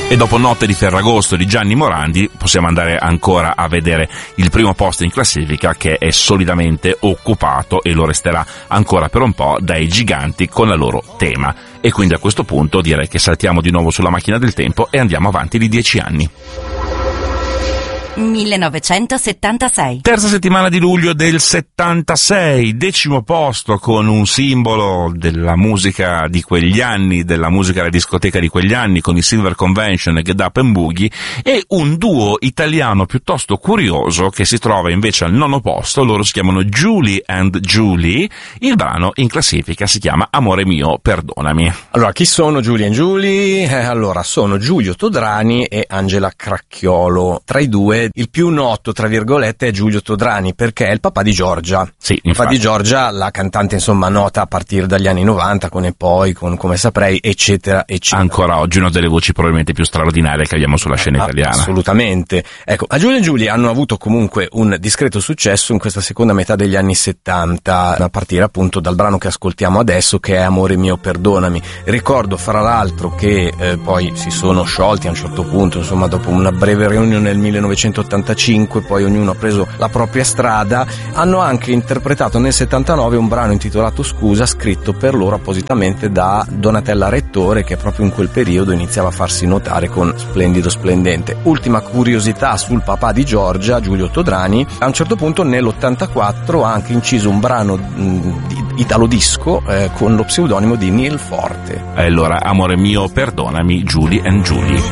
E dopo Notte di Ferragosto di Gianni Morandi possiamo andare ancora a vedere il primo posto in classifica, che è solidamente occupato e lo resterà ancora per un po' dai Giganti con la loro Tema. E quindi a questo punto direi che saltiamo di nuovo sulla macchina del tempo e andiamo avanti di 10 anni. 1976. Terza settimana di luglio del 76, 10° posto con un simbolo della musica di quegli anni, della musica alla discoteca di quegli anni, con i Silver Convention e Get Up and Boogie, e un duo italiano piuttosto curioso che si trova invece al 9° posto. Loro si chiamano Julie and Julie. Il brano in classifica si chiama Amore mio, perdonami. Allora, chi sono Julie and Julie? Allora, sono Giulio Todrani e Angela Cracchiolo. Tra i due il più noto, tra virgolette, è Giulio Todrani, perché è il papà di Giorgia. Sì, il papà di Giorgia, la cantante insomma nota a partire dagli anni 90 con E poi, con Come saprei, eccetera, eccetera. Ancora oggi una delle voci probabilmente più straordinarie che abbiamo sulla scena italiana. Assolutamente. Ecco, a Giulio e Giulia hanno avuto comunque un discreto successo in questa seconda metà degli anni 70, a partire appunto dal brano che ascoltiamo adesso, che è Amore mio, perdonami. Ricordo fra l'altro che poi si sono sciolti a un certo punto, insomma dopo una breve riunione nel 1985, poi ognuno ha preso la propria strada. Hanno anche interpretato nel 79 un brano intitolato Scusa, scritto per loro appositamente da Donatella Rettore, che proprio in quel periodo iniziava a farsi notare con Splendido Splendente. Ultima curiosità sul papà di Giorgia, Giulio Todrani, a un certo punto nell'84 ha anche inciso un brano di italo disco con lo pseudonimo di Neil Forte. Allora, Amore mio, perdonami, Julie and Julie.